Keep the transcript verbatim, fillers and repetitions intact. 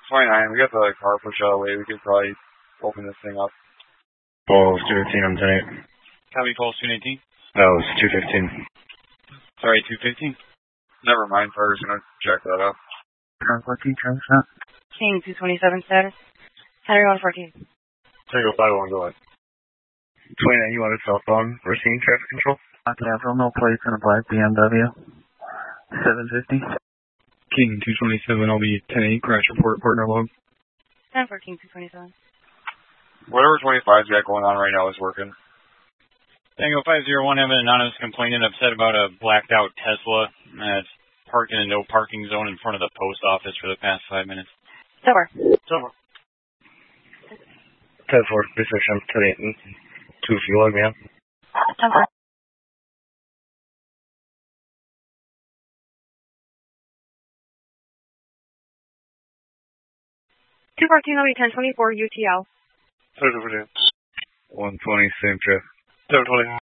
twenty-nine, we got the car pushed out of the way. We could probably open this thing up. Pulse two fifteen on ten eight. Copy, Pulse two nineteen. That was two fifteen. Sorry, two fifteen. Never mind, Carter's going to check that out. Car fourteen, Charlie Shot. King two twenty-seven status. Henry one fourteen. Tango five one, go ahead. twenty-nine, you want a cell phone? We're seeing traffic control. Capital, no plates in a black B M W. seven fifty. King two twenty-seven, I'll be ten eight, crash report, partner log. ten for King two twenty-seven. Whatever twenty-five's got going on right now is working. Tango five zero one, have an anonymous complainant upset about a blacked out Tesla that's parked in a no parking zone in front of the post office for the past five minutes. Sober. Sober. ten four, research ten eight, two fuel log, man. ten four. two fourteen, I'll be ten twenty-four U T L. one twenty, same trip. seven twenty.